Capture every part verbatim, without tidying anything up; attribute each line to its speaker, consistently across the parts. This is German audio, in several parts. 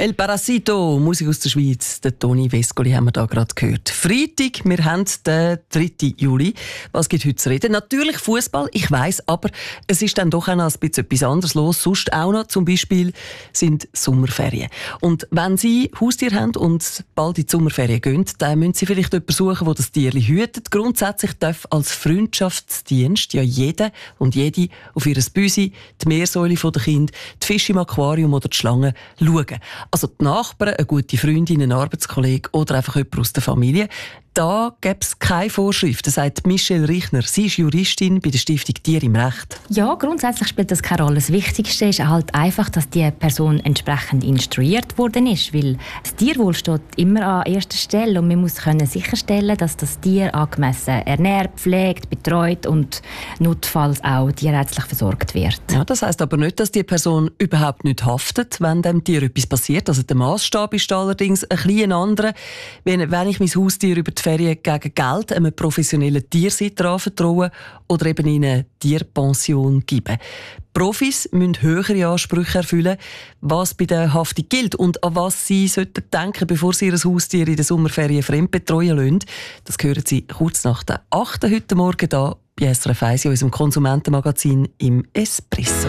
Speaker 1: El Parasito, Musik aus der Schweiz. Den Toni Vescoli haben wir da gerade gehört. Freitag, wir haben den dritten Juli. Was gibt heute zu reden? Natürlich Fußball, ich weiss, aber es ist dann doch auch noch ein bisschen etwas anderes los. Sonst auch noch, zum Beispiel, sind Sommerferien. Und wenn Sie Haustiere haben und bald in die Sommerferien gehen, dann müssen Sie vielleicht jemanden suchen, der das Tierli hütet. Grundsätzlich darf als Freundschaftsdienst ja jeder und jede auf ihr Büsi, die Meersäule der Kinder, die Fische im Aquarium oder die Schlangen schauen. Also die Nachbarn, eine gute Freundin, ein Arbeitskollege oder einfach jemand aus der Familie. Da gäbe es keine Vorschriften, sagt Michelle Richner. Sie ist Juristin bei der Stiftung Tier im Recht.
Speaker 2: Ja, grundsätzlich spielt das keine Rolle. Das Wichtigste ist halt einfach, dass die Person entsprechend instruiert worden ist, weil das Tierwohl steht immer an erster Stelle und man muss können sicherstellen, dass das Tier angemessen ernährt, pflegt, betreut und notfalls auch tierärztlich versorgt wird.
Speaker 1: Ja, das heisst aber nicht, dass die Person überhaupt nicht haftet, wenn dem Tier etwas passiert. Also der Massstab ist allerdings ein bisschen anderer. Wenn, wenn ich mein Haustier über die Ferien gegen Geld einem professionellen Tiersitter anvertrauen oder eben in eine Tierpension geben. Profis müssen höhere Ansprüche erfüllen, was bei der Haftung gilt und an was sie sollten denken, bevor sie ihr Haustier in den Sommerferien fremdbetreuen lassen. Das hören Sie kurz nach der achten heute Morgen hier bei S R F eins in unserem Konsumentenmagazin im Espresso.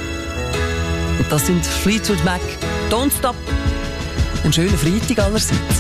Speaker 1: Und das sind Fleetwood Mac, Don't Stop. Einen schönen Freitag allerseits.